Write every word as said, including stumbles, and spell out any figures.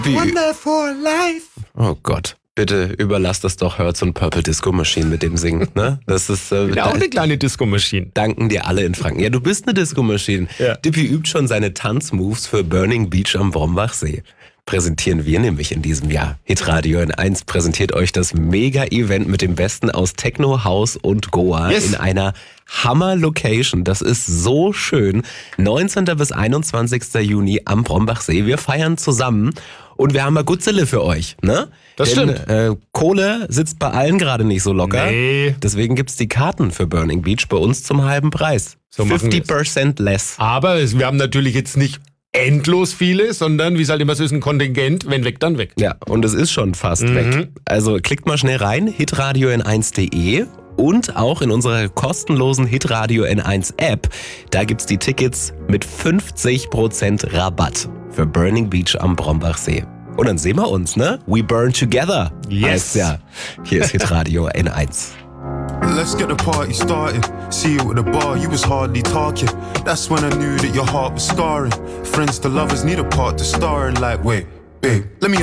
Wonderful Life. Oh Gott. Bitte überlass das doch Hertz und Purple Disco Machine mit dem Singen, ne? Das ist äh, ja, auch eine kleine Disco Machine. Danken dir alle in Franken. Ja, du bist eine Disco Machine. Ja. Dippy übt schon seine Tanzmoves für Burning Beach am Brombachsee. Präsentieren wir nämlich in diesem Jahr. Hitradio N eins präsentiert euch das Mega-Event mit dem Besten aus Techno, House und Goa yes. in einer Hammer-Location. Das ist so schön. neunzehnten bis einundzwanzigsten Juni am Brombachsee. Wir feiern zusammen und wir haben mal Gutzele für euch, ne? Das Denn, stimmt. Äh, Kohle sitzt bei allen gerade nicht so locker. Nee. Deswegen gibt's die Karten für Burning Beach bei uns zum halben Preis. So fünfzig Prozent less. Aber es, wir haben natürlich jetzt nicht endlos viele, sondern wie es halt immer so ist, ein Kontingent, wenn weg, dann weg. Ja, und es ist schon fast Mhm. weg. Also klickt mal schnell rein, hitradio n eins punkt de und auch in unserer kostenlosen Hitradio N eins App. Da gibt's die Tickets mit fünfzig Prozent Rabatt für Burning Beach am Brombachsee. Und dann sehen wir uns, ne? We burn together. Yes. Heißt's ja. Hier ist Hitradio N eins. Let's get the party started. See you at the bar, you was hardly talking. That's when I knew that your heart was scarring. Friends to lovers need a part to star in. Like, wait, babe, let me